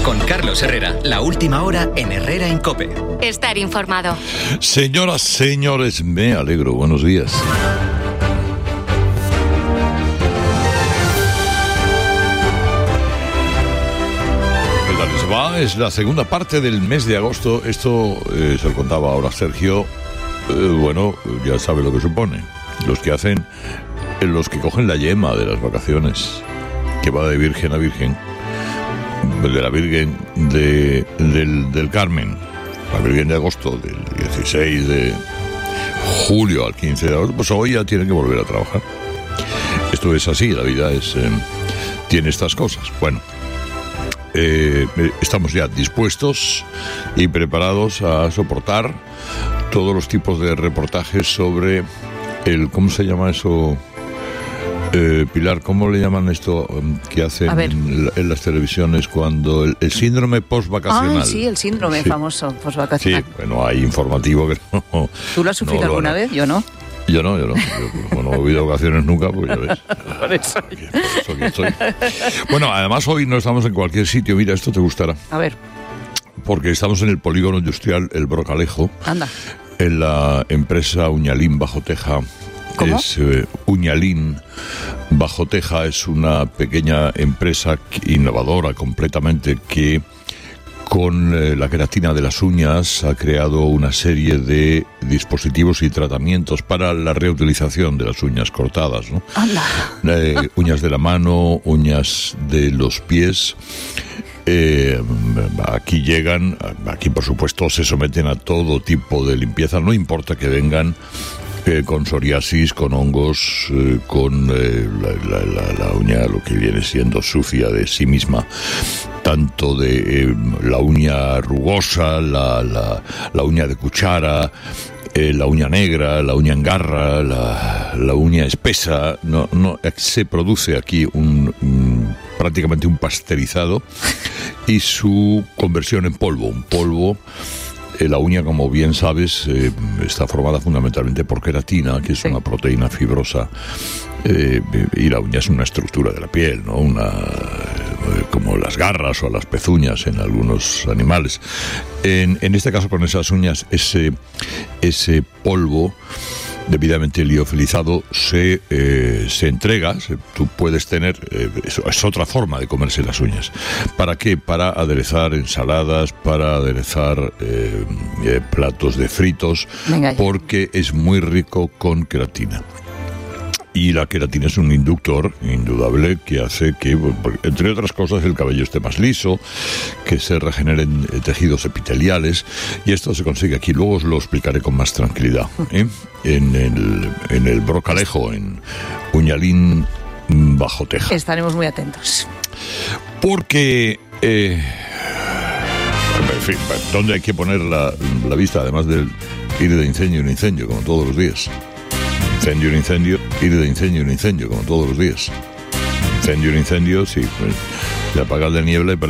Con Carlos Herrera, la última hora en Herrera en COPE. Estar informado. Señoras, señores, me alegro. Buenos días. ¿Qué tal les va? Es la segunda parte del mes de agosto. Esto se lo contaba ahora Sergio. Bueno, ya sabe lo que supone. Los que cogen la yema de las vacaciones, que va de virgen a virgen, de la Virgen del Carmen, la Virgen de agosto, del 16 de julio al 15 de agosto, pues hoy ya tienen que volver a trabajar. Esto es así, la vida tiene estas cosas. Bueno, estamos ya dispuestos y preparados a soportar todos los tipos de reportajes sobre ¿cómo se llama eso? Pilar, ¿cómo le llaman esto que hacen en las televisiones cuando el síndrome postvacacional? Sí, el síndrome famoso postvacacional. Sí, bueno, hay informativo que no. ¿Tú lo has sufrido alguna vez? Yo no. Yo no. Yo no he habido vacaciones nunca, pues ya ves. Por eso. Aquí estoy. Bueno, además hoy no estamos en cualquier sitio. Mira, esto te gustará. A ver. Porque estamos en el polígono industrial El Brocalejo. Anda. En la empresa Uñalín Bajo Teja. ¿Cómo? Uñalín Bajo Teja es una pequeña empresa innovadora completamente que con la queratina de las uñas ha creado una serie de dispositivos y tratamientos para la reutilización de las uñas cortadas, ¿no? Uñas de la mano, uñas de los pies. Aquí por supuesto se someten a todo tipo de limpieza, no importa que vengan con psoriasis, con hongos, con la uña, lo que viene siendo sucia de sí misma, tanto de la uña rugosa, la uña de cuchara, la uña negra, la uña en garra, la uña espesa. No se produce aquí prácticamente un pasteurizado y su conversión en polvo. Un polvo. La uña, como bien sabes, está formada fundamentalmente por queratina, que es una proteína fibrosa, y la uña es una estructura de la piel, ¿no? Como las garras o las pezuñas en algunos animales. En este caso, con esas uñas, ese polvo debidamente liofilizado se entrega. Tú puedes tener, es otra forma de comerse las uñas. ¿Para qué? Para aderezar ensaladas, para aderezar platos de fritos. Venga, porque es muy rico con queratina. Y la queratina es un inductor indudable que hace que, entre otras cosas, el cabello esté más liso, que se regeneren tejidos epiteliales, y esto se consigue aquí. Luego os lo explicaré con más tranquilidad, en el Brocalejo, en Uñalín Bajo Teja. Estaremos muy atentos. Porque, en fin, ¿dónde hay que poner la vista? Además de ir de incendio en incendio, como todos los días. Incendio en incendio, ir de incendio en incendio, como todos los días. Incendio en incendio, sí, pues, de apagar de niebla y